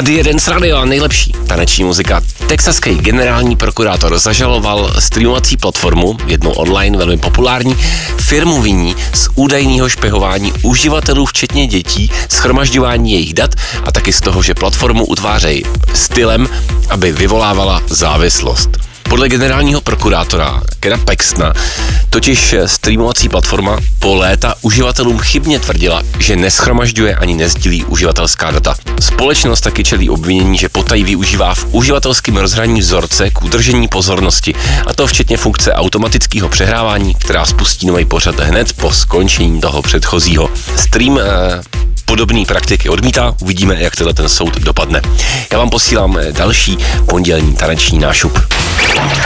Tady jeden z radio, nejlepší taneční muzika. Texaský generální prokurátor zažaloval streamovací platformu, jednou online, velmi populární, firmu viní z údajného špehování uživatelů, včetně dětí, shromažďování jejich dat a taky z toho, že platformu utvářejí stylem, aby vyvolávala závislost. Podle generálního prokurátora Kena Paxtona totiž streamovací platforma po léta uživatelům chybně tvrdila, že neschromažďuje ani nesdílí uživatelská data. Společnost taky čelí obvinění, že potají využívá v uživatelském rozhraní vzorce k udržení pozornosti, a to včetně funkce automatického přehrávání, která spustí nový pořad hned po skončení toho předchozího. Stream podobné praktiky odmítá, uvidíme, jak ten soud dopadne. Já vám posílám další pondělní taneční nášup.